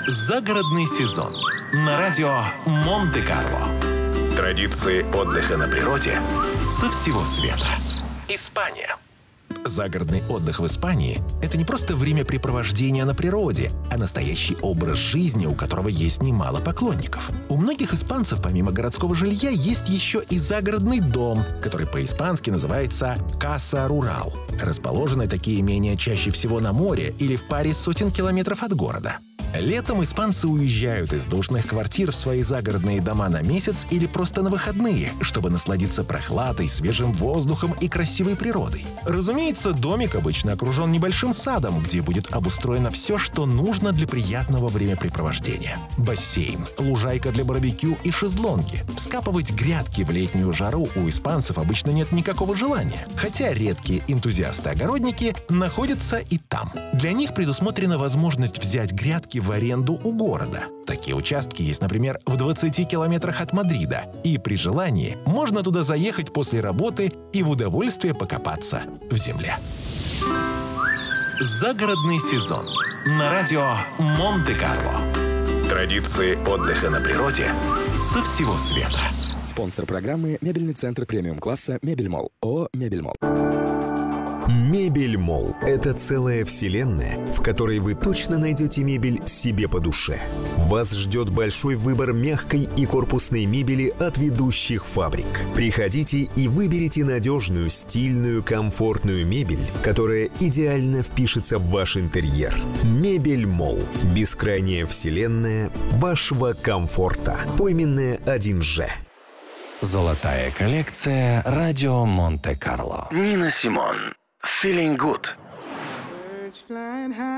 Загородный сезон на радио Монте-Карло. Традиции отдыха на природе со всего света. Испания. Загородный отдых в Испании – это не просто времяпрепровождение на природе, а настоящий образ жизни, у которого есть немало поклонников. У многих испанцев помимо городского жилья есть еще и загородный дом, который по-испански называется «Casa Rural». Расположены такие имения чаще всего на море или в паре сотен километров от города. Летом испанцы уезжают из душных квартир в свои загородные дома на месяц или просто на выходные, чтобы насладиться прохладой, свежим воздухом и красивой природой. Разумеется, домик обычно окружен небольшим садом, где будет обустроено все, что нужно для приятного времяпрепровождения. Бассейн, лужайка для барбекю и шезлонги. Вскапывать грядки в летнюю жару у испанцев обычно нет никакого желания, хотя редкие энтузиасты-огородники находятся и там. Для них предусмотрена возможность взять грядки в аренду у города. Такие участки есть, например, в 20 километрах от Мадрида. И при желании можно туда заехать после работы и в удовольствие покопаться в земле. Загородный сезон на радио Монте-Карло. Традиции отдыха на природе со всего света. Спонсор программы — мебельный центр премиум-класса «Мебельмолл». ООО «Мебельмолл». Мебельмолл – это целая вселенная, в которой вы точно найдете мебель себе по душе. Вас ждет большой выбор мягкой и корпусной мебели от ведущих фабрик. Приходите и выберите надежную, стильную, комфортную мебель, которая идеально впишется в ваш интерьер. Мебельмолл – бескрайняя вселенная вашего комфорта. Пойменная 1Ж. Золотая коллекция «Радио Монте-Карло». Нина Симон. Feeling good.